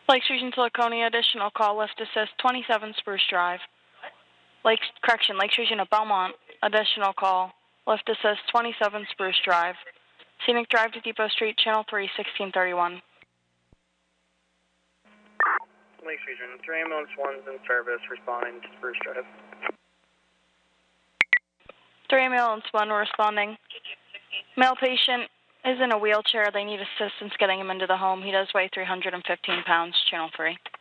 Lakes Region to Laconia, additional call, lift assist, 27 Spruce Drive. Lakes Region of Belmont, additional call, lift assist, 27 Spruce Drive. Scenic Drive to Depot Street, Channel 3, 1631. Lakes Region, 3 ambulance 1's in service, responding to Spruce Drive. 3 ambulance 1 responding. Male patient is in a wheelchair. They need assistance getting him into the home. He does weigh 315 pounds, Channel 3.